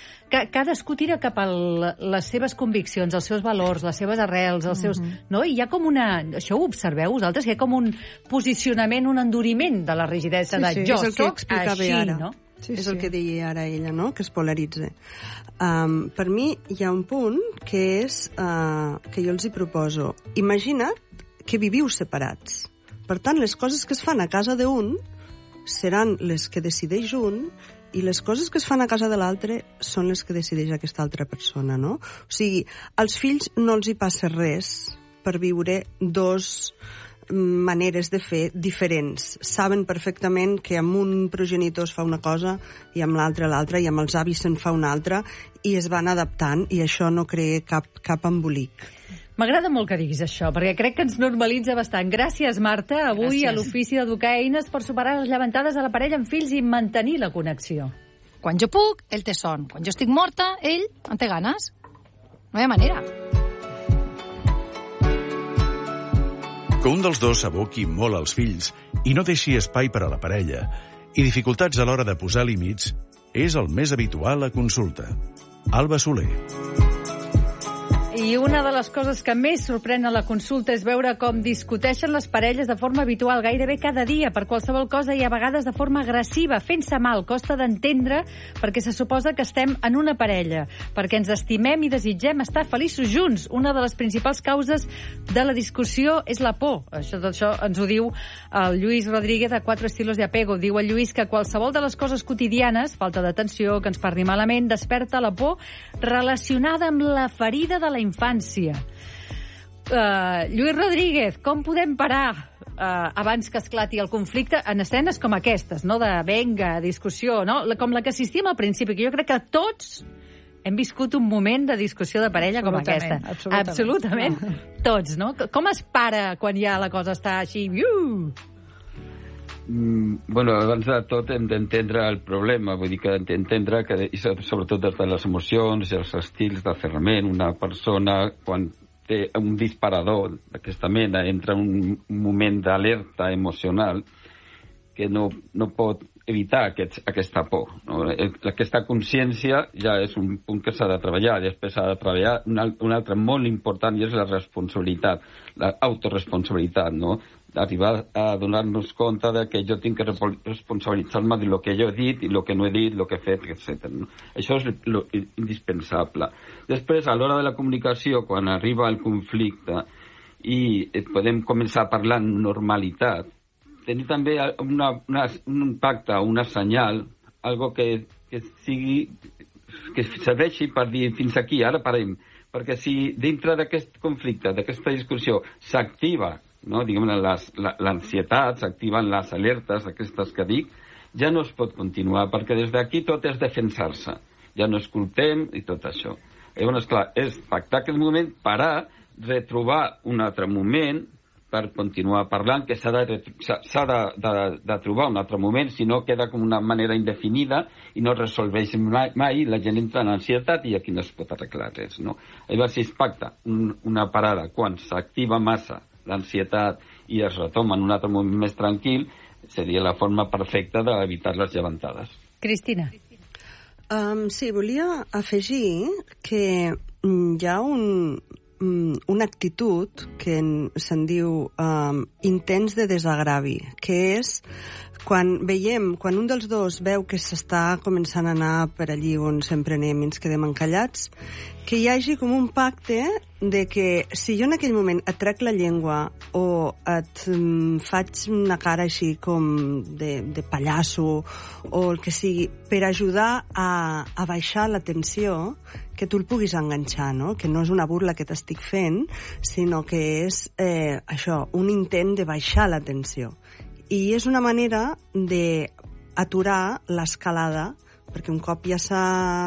Speaker 12: cadascú tira cap a les seves conviccions, els seus valors, les seves arrels, els seus... Mm-hmm. No? I hi ha com una... Això ho observeu vosaltres? Hi ha com un posicionament, un enduriment de la rigidesa sí, de
Speaker 17: sí.
Speaker 12: jo
Speaker 17: és el
Speaker 12: soc
Speaker 17: que així,
Speaker 12: ara.
Speaker 17: No?
Speaker 12: Sí,
Speaker 17: és
Speaker 12: sí.
Speaker 17: el que deia ara ella, no? Que es polaritza. Um, per mi hi ha un punt que és uh, que jo els hi proposo. Imagina't que viviu separats. Per tant, les coses que es fan a casa d'un seran les que decideix un i les coses que es fan a casa de l'altre són les que decideix aquesta altra persona, no? O sigui, als fills no els hi passa res per viure dos maneres de fer diferents. Saben perfectament que amb un progenitor es fa una cosa i amb l'altre l'altra, i amb els avis se'n fa una altra, i es van adaptant, i això no crea cap, cap embolic.
Speaker 12: M'agrada molt que diguis això, perquè crec que ens normalitza bastant. Gràcies, Marta, avui Gràcies. A l'Ofici d'Educar Eines per superar les llevantades a la parella amb fills i mantenir la connexió.
Speaker 20: Quan jo puc, ell té son. Quan jo estic morta, ell en té ganes. No hi ha manera.
Speaker 13: Que un dels dos s'aboqui molt als fills i no deixi espai per a la parella i dificultats a l'hora de posar límits és el més habitual a consulta. Alba Soler.
Speaker 12: I una de les coses que més sorprèn a la consulta és veure com discuteixen les parelles de forma habitual, gairebé cada dia, per qualsevol cosa i a vegades de forma agressiva, fent-se mal. Costa d'entendre perquè se suposa que estem en una parella, perquè ens estimem i desitgem estar feliços junts. Una de les principals causes de la discussió és la por. Això, això ens ho diu el Lluís Rodríguez de Cuatro Estilos de Apego. Diu el Lluís que qualsevol de les coses quotidianes, falta d'atenció, que ens parli malament, desperta la por relacionada amb la ferida de la infància. Uh, Lluís Rodríguez, com podem parar uh, abans que esclati el conflicte en escenes com aquestes, no? De venga, discussió, no? Com la que assistim al principi, que jo crec que tots hem viscut un moment de discussió de parella com aquesta.
Speaker 14: Absolutament.
Speaker 12: Absolutament. No. Tots, no? Com es para quan ja la cosa està així? Uh!
Speaker 18: Mm, bueno, abans de tot hem d'entendre el problema, vull dir que entendre que, i sobretot des de les emocions i els estils d'aferrament, una persona quan té un disparador d'aquesta mena entra en un, un moment d'alerta emocional que no, no pot evitar aquest, aquesta por, no? Aquesta consciència ja és un punt que s'ha de treballar. Després s'ha de treballar un, un altre molt important, i és la responsabilitat, l'autoresponsabilitat, no? Arribar a donar-nos compte de que jo tinc que responsabilitzar-me de lo que jo he dit i lo que no he dit, lo que he fet, etcètera. No? Això és lo indispensable. Després, a l'hora de la comunicació, quan arriba el conflicte i podem començar a parlar en normalitat, tenir també una, una, un impacte, una senyal, algo que, que sigui, que serveixi per dir fins aquí, ara parem. Perquè si dintre d'aquest conflicte, d'aquesta discussió, s'activa, no, diguem, l'ansietat, s'activen les alertes aquestes que dic, ja no es pot continuar, perquè des d'aquí tot és defensar-se. Ja no escoltem i tot això. Llavors, clar, és pactar aquest moment, parar, retrobar un altre moment per continuar parlant, que s'ha de, s'ha de, de, de trobar un altre moment, si no queda com una manera indefinida i no resolveix mai, mai, la gent entra en ansietat i aquí no es pot arreglar res, no? Llavors, si es pacta un, una parada quan s'activa massa l'ansietat i es retoma en un altre moment més tranquil, seria la forma perfecta d'evitar les llevantades.
Speaker 12: Cristina.
Speaker 17: Um, sí, volia afegir que hi ha un, una actitud que se'n diu um, intents de desagravi, que és quan veiem, quan un dels dos veu que s'està començant a anar per allí on sempre anem i ens quedem encallats, que hi hagi com un pacte de que si jo en aquell moment et trec la llengua o et um, faig una cara així com de, de pallasso o el que sigui, per ajudar a, a baixar la tensió, que tu el puguis enganxar, no? Que no és una burla que t'estic fent, sinó que és eh, això, un intent de baixar la tensió. I és una manera d'aturar l'escalada, perquè un cop ja s'ha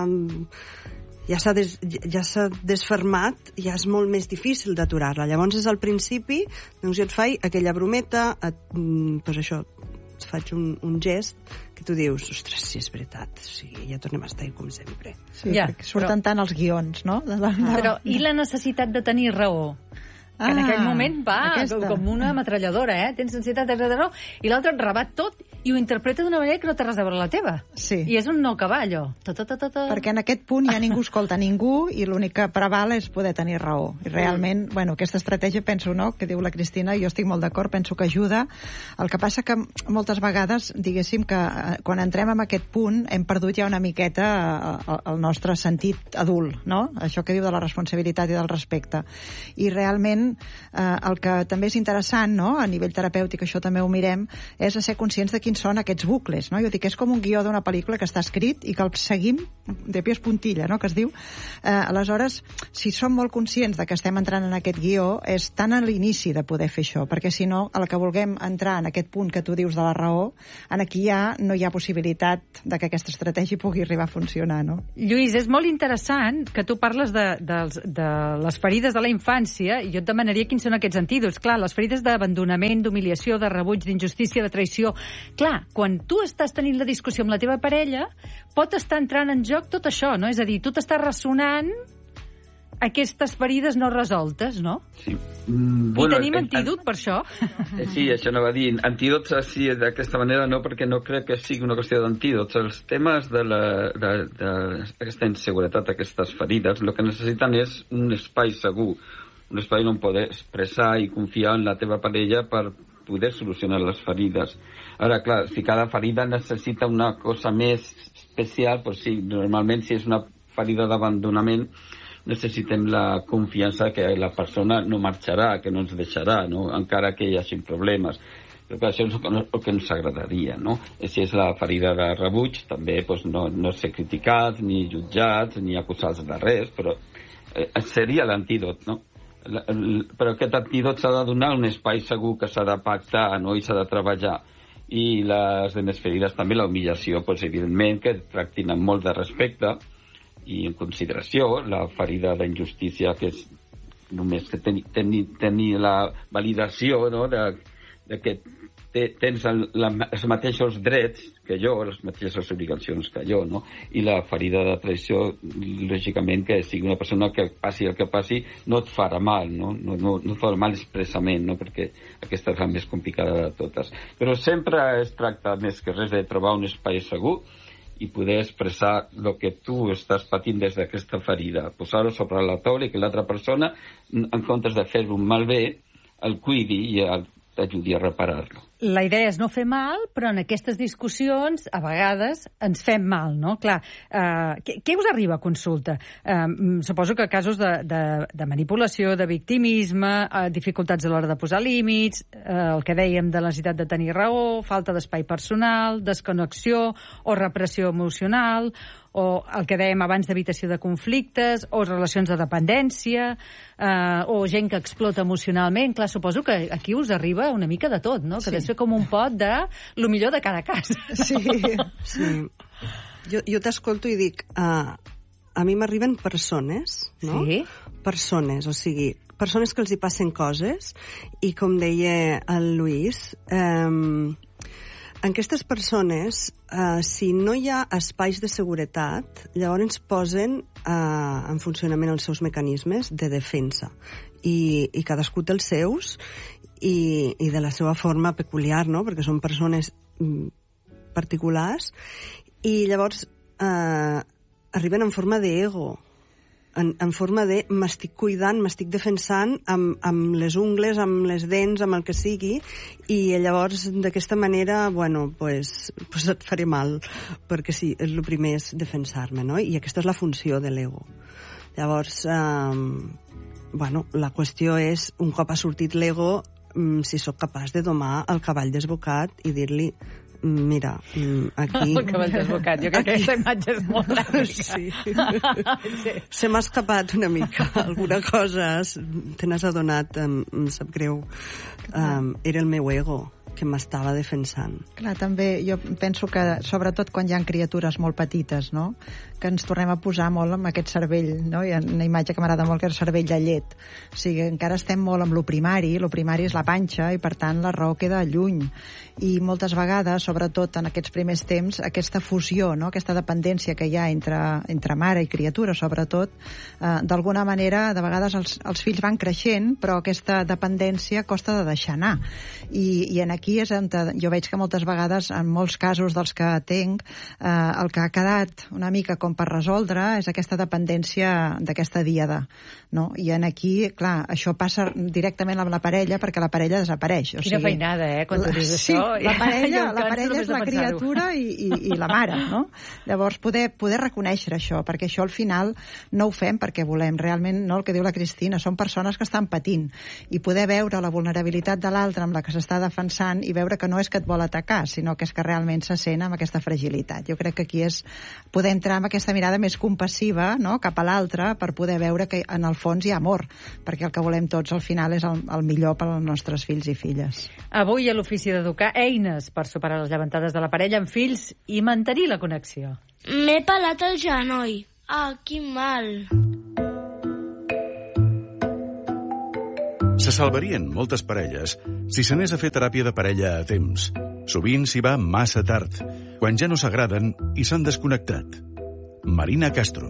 Speaker 17: ja s'ha des, ja s'ha desfermat, ja és molt més difícil d'aturar-la. Llavors és al principi, doncs jo et faig aquella brometa, et, pues això, et faig un, un gest que tu dius, ostres, sí, és veritat, sí, ja tornem a estar com sempre.
Speaker 14: Sí, ja, surten però... tant els guions, no? De la...
Speaker 12: Però i la necessitat de tenir raó? Que ah, en aquell moment va aquesta. Com una ametralladora, eh? Tens ansietat, tens raó, i l'altre et rebat tot i ho interpreta d'una manera que no té res a veure la teva.
Speaker 14: Sí.
Speaker 12: I és un no cavallo. Ta, ta, ta, ta, ta.
Speaker 14: Perquè en aquest punt ja ningú escolta ningú i l'únic que preval és poder tenir raó. I realment, mm. bueno, aquesta estratègia, penso, no?, que diu la Cristina, jo estic molt d'acord, penso que ajuda. El que passa que moltes vegades, diguéssim, que quan entrem en aquest punt hem perdut ja una miqueta el nostre sentit adult, no? Això que diu de la responsabilitat i del respecte. I realment eh, el que també és interessant, no?, a nivell terapèutic, això també ho mirem, és ser conscients de quins són aquests bucles, no? Jo dic, és com un guió d'una pel·lícula que està escrit i que el seguim de pies puntilla, no?, que es diu. Eh, aleshores, si som molt conscients de que estem entrant en aquest guió, és tan a l'inici de poder fer això, perquè si no, el que vulguem entrar en aquest punt que tu dius de la raó, en aquí ja no hi ha possibilitat de que aquesta estratègia pugui arribar a funcionar, no?
Speaker 12: Lluís, és molt interessant que tu parles de, de, de les ferides de la infància, i jo et demanaria quins són aquests antídots. Clar, les ferides d'abandonament, d'humiliació, de rebuig, d'injustícia, de traïció. Clar, quan tu estàs tenint la discussió amb la teva parella, pot estar entrant en joc tot això, no? És a dir, tu t'estàs ressonant aquestes ferides no resoltes, no?
Speaker 18: Sí. Mm, bueno,
Speaker 12: I tenim antídot per això?
Speaker 18: Sí, això no va dir. Antídots així d'aquesta manera no, perquè no crec que sigui una qüestió d'antídots. Els temes de d'aquesta inseguretat, aquestes ferides, el que necessiten és un espai segur, un espai on poder expressar i confiar en la teva parella per poder solucionar les ferides. Ara, clar, si cada ferida necessita una cosa més especial, doncs sí, normalment si és una ferida d'abandonament necessitem la confiança que la persona no marxarà, que no ens deixarà, no?, encara que hi hagi problemes. Però clar, això és el que ens agradaria, no? I si és la ferida de rebuig, també doncs, no, no ser criticats, ni jutjats, ni acusats de res, però eh, seria l'antídot, no? Però aquest antídot s'ha de donar un espai segur que s'ha de pactar, no?, i s'ha de treballar. I les demés ferides també, la humillació, doncs, evidentment que tractin amb molt de respecte i en consideració. La ferida d'injustícia, que és només que tenir, tenir, tenir la validació, no?, de, de que te, tens el, la, els mateixos drets que jo, les mateixes obligacions que jo, no? I la ferida de traïció, lògicament, que sigui una persona que passi el que passi, no et farà mal, no? No, no, no et farà mal expressament, no? Perquè aquesta és la més complicada de totes. Però sempre es tracta més que res de trobar un espai segur i poder expressar el que tu estàs patint des d'aquesta ferida, posar-ho sobre la taula i que l'altra persona, en comptes de fer-ho malbé, el cuidi i el t'ajudi a reparar-lo.
Speaker 12: La idea és no fer mal, però en aquestes discussions, a vegades, ens fem mal, no? Clar, eh, què, què us arriba a consulta? Eh, suposo que casos de, de, de manipulació, de victimisme, eh, dificultats a l'hora de posar límits, eh, el que dèiem de la necessitat de tenir raó, falta d'espai personal, desconnexió o repressió emocional, o el que dèiem abans d'evitació de conflictes, o relacions de dependència, eh, o gent que explota emocionalment. Clar, suposo que aquí us arriba una mica de tot, no? Que sí. Deu ser com un pot de lo millor de cada cas.
Speaker 17: Sí, sí. Jo, jo t'escolto i dic, uh, a mi m'arriben persones, no?
Speaker 12: Sí.
Speaker 17: Persones, o sigui, persones que els hi passen coses, i com deia el Lluís, um, en aquestes persones, eh, si no hi ha espais de seguretat, llavors posen eh, en funcionament els seus mecanismes de defensa. I, i cadascú té els seus i, i de la seva forma peculiar, no? Perquè són persones mm, particulars i llavors eh, arriben en forma d'ego. En, en forma de m'estic cuidant, m'estic defensant amb, amb les ungles, amb les dents, amb el que sigui, i llavors d'aquesta manera, bueno, pues, pues et faré mal, perquè sí, el primer és defensar-me, no? I aquesta és la funció de l'ego. Llavors, eh, bueno, la qüestió és, un cop ha sortit l'ego, si sóc capaç de domar el cavall desbocat i dir-li mira, aquí...
Speaker 12: El cavall desbocat, jo crec aquí... que aquesta imatge és molt dràmica.
Speaker 17: Sí. sí. Se m'ha escapat una mica. Alguna cosa te n'has adonat, em, em sap greu. Um, era el meu ego que m'estava defensant.
Speaker 14: Clar, també jo penso que, sobretot quan hi ha criatures molt petites, no?, que ens tornem a posar molt amb aquest cervell, no? Hi ha una imatge que m'agrada molt, que és el cervell de llet. O sigui, encara estem molt amb lo primari, lo primari és la panxa, i per tant la raó queda lluny. I moltes vegades, sobretot en aquests primers temps, aquesta fusió, no?, aquesta dependència que hi ha entre, entre mare i criatura, sobretot, eh, d'alguna manera, de vegades els, els fills van creixent, però aquesta dependència costa de deixar anar. I, i en aquí és on jo veig que moltes vegades, en molts casos dels que tenc, eh, el que ha quedat una mica com per resoldre és aquesta dependència d'aquesta díada, no? I en aquí, clar, això passa directament amb la parella, perquè la parella desapareix. O
Speaker 12: Quina
Speaker 14: sigui,
Speaker 12: feinada, eh, quan tu dius
Speaker 14: sí,
Speaker 12: això.
Speaker 14: la parella, la parella és la criatura i, i, i la mare, no? Llavors, poder, poder reconèixer això, perquè això al final no ho fem perquè volem, realment, no, el que diu la Cristina, són persones que estan patint, i poder veure la vulnerabilitat de l'altre amb la que s'està defensant i veure que no és que et vol atacar, sinó que és que realment se sent amb aquesta fragilitat. Jo crec que aquí és poder entrar amb aquesta mirada més compassiva, no?, cap a l'altre, per poder veure que en el fons hi ha amor, perquè el que volem tots al final és el, el millor per als nostres fills i filles.
Speaker 12: Avui a l'Ofici d'Educar, eines per superar les llevantades de la parella amb fills i mantenir la connexió.
Speaker 10: M'he pelat el genoll. Ah, quin mal.
Speaker 13: Se salvarien moltes parelles si s'anés a fer teràpia de parella a temps. Sovint s'hi va massa tard, quan ja no s'agraden i s'han desconnectat. Marina Castro.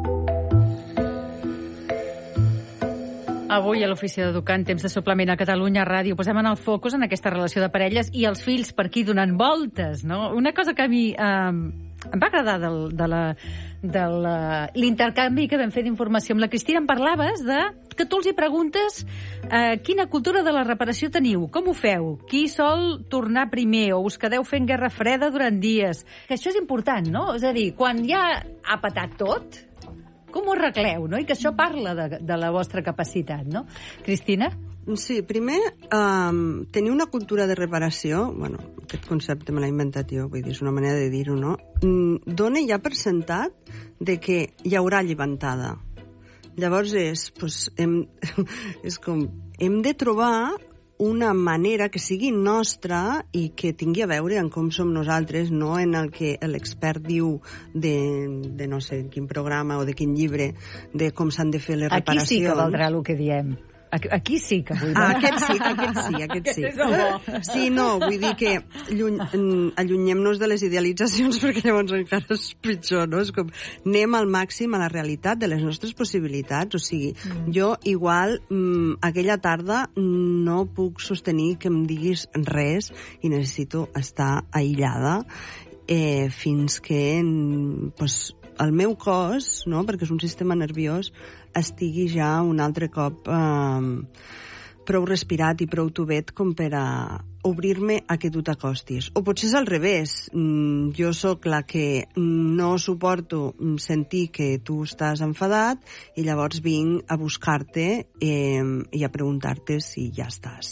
Speaker 12: Avui a l'Ofici d'Educar, en temps de suplement a Catalunya Ràdio, posem en el focus en aquesta relació de parelles i els fills per aquí donant voltes, no? Una cosa que a mi eh, em va agradar del, de la de l'intercanvi que vam fer d'informació amb la Cristina, em parlaves de que tu els hi preguntes eh, quina cultura de la reparació teniu, com ho feu, qui sol tornar primer, o us quedeu fent guerra freda durant dies, que això és important, no? És a dir, quan ja ha patat tot, com ho arregleu, no? I que això parla de, de la vostra capacitat, no? Cristina?
Speaker 17: Sí, primer, um, tenir una cultura de reparació, bueno, aquest concepte me l'he inventat jo, vull dir, és una manera de dir-ho, no? Mm, dona ja per sentat de que hi haurà llevantada. Llavors és, pues, hem, és com, hem de trobar una manera que sigui nostra i que tingui a veure en com som nosaltres, no en el que l'expert diu de, de no sé quin programa o de quin llibre, de com s'han de fer les reparacions.
Speaker 12: Aquí sí que valdrà el que diem. Aquí sí que vull dir.
Speaker 17: Ah, aquest sí, aquest sí, aquest sí. Sí, no, vull dir que lluny, allunyem-nos de les idealitzacions perquè llavors encara és pitjor, no? És com, anem al màxim a la realitat de les nostres possibilitats, o sigui, mm. jo igual mm, aquella tarda no puc sostenir que em diguis res i necessito estar aïllada eh, fins que pues, el meu cos, no? Perquè és un sistema nerviós, estigui ja un altre cop eh, prou respirat i prou tubet com per a obrir-me a que tu t'acostis. O potser és al revés. Mm, jo sóc la que no suporto sentir que tu estàs enfadat i llavors vinc a buscar-te eh, i a preguntar-te si ja estàs.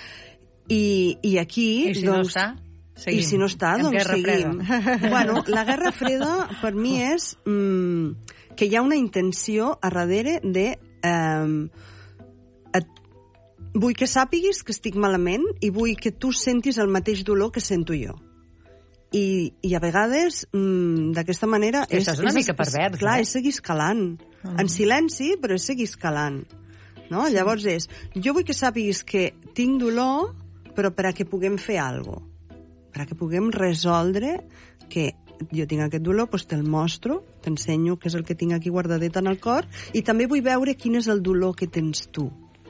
Speaker 17: I, i aquí...
Speaker 12: I si
Speaker 17: doncs,
Speaker 12: no està? Seguim.
Speaker 17: I si no està,
Speaker 12: en
Speaker 17: doncs seguim. Bueno, la guerra freda per mi és mm, que hi ha una intenció a darrere de eh, et, vull que sàpiguis que estic malament i vull que tu sentis el mateix dolor que sento jo. I, i a vegades mm, d'aquesta manera
Speaker 12: és, és una és, mica pervers,
Speaker 17: és, clar,
Speaker 12: eh?
Speaker 17: és seguir escalant. Mm. En silenci, però és seguir escalant. No? Sí. Llavors és, jo vull que sàpiguis que tinc dolor, però per a que puguem fer alguna cosa. perquè puguem resoldre que jo tinc aquest dolor, doncs te'l mostro, t'ensenyo què és el que tinc aquí guardadet en el cor, i també vull veure quin és el dolor que tens tu.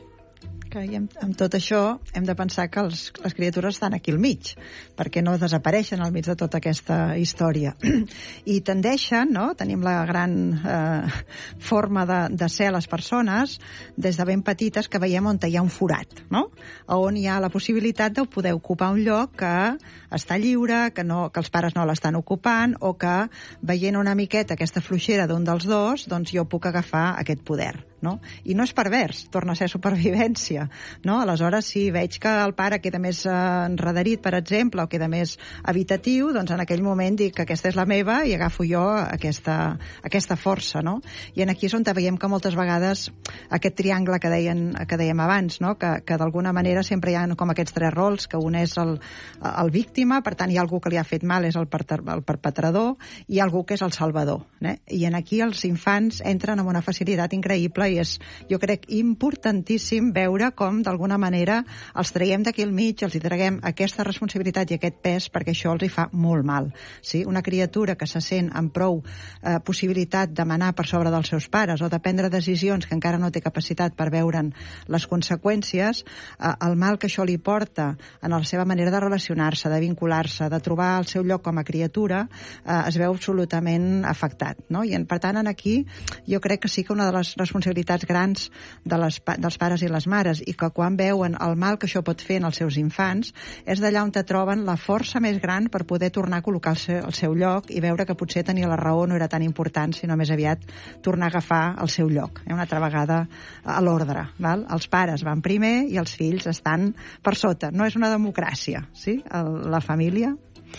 Speaker 14: Que amb, amb tot això hem de pensar que els, les criatures estan aquí al mig, perquè no desapareixen al mig de tota aquesta història. I tendeixen, no? Tenim la gran eh, forma de, de ser les persones des de ben petites que veiem on hi ha un forat, no? On hi ha la possibilitat de poder ocupar un lloc que està lliure, que, no, que els pares no l'estan ocupant, o que veient una miqueta aquesta fluixera d'un dels dos, doncs jo puc agafar aquest poder. No? I no és pervers, torna a ser supervivència, no? Aleshores, si veig que el pare queda més eh, enredarit, per exemple, o queda més habitatiu, doncs en aquell moment dic que aquesta és la meva i agafo jo aquesta, aquesta força, no? I en aquí és on veiem que moltes vegades aquest triangle que, deien, que dèiem abans, no? Que, que d'alguna manera sempre hi ha com aquests tres rols, que un és el, el víctima, per tant hi ha algú que li ha fet mal, és el, per, el perpetrador, i hi ha algú que és el salvador, eh? I en aquí els infants entren amb una facilitat increïble i és, jo crec, importantíssim veure com, d'alguna manera, els traiem d'aquí al mig, els hi traguem aquesta responsabilitat i aquest pes, perquè això els hi fa molt mal. Sí? Una criatura que se sent amb prou eh, possibilitat de manar per sobre dels seus pares o de prendre decisions que encara no té capacitat per veure'n les conseqüències, eh, el mal que això li porta en la seva manera de relacionar-se, de vincular-se, de trobar el seu lloc com a criatura, eh, es veu absolutament afectat. No? I, per tant, aquí jo crec que sí que una de les responsabilitats grans de les, dels pares i les mares, i que quan veuen el mal que això pot fer en els seus infants, és d'allà on te troben la força més gran per poder tornar a col·locar el seu, el seu lloc i veure que potser tenia la raó no era tan important, sinó més aviat tornar a agafar el seu lloc, eh? Una altra vegada a l'ordre. Val? Els pares van primer i els fills estan per sota. No és una democràcia, sí? La família.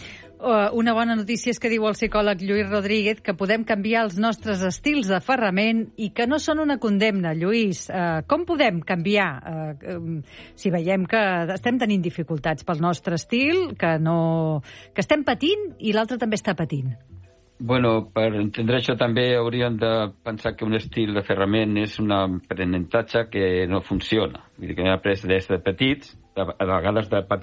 Speaker 12: Una bona notícia és que diu el psicòleg Lluís Rodríguez que podem canviar els nostres estils d'aferrament i que no són una condemna. Lluís, eh, com podem canviar eh, si veiem que estem tenint dificultats pel nostre estil, que, no, que estem patint i l'altre també està patint?
Speaker 18: Bueno, per entendre això també hauríem de pensar que un estil d'aferrament és un aprenentatge que no funciona. Vull dir que hem après des de petits, a vegades de petits,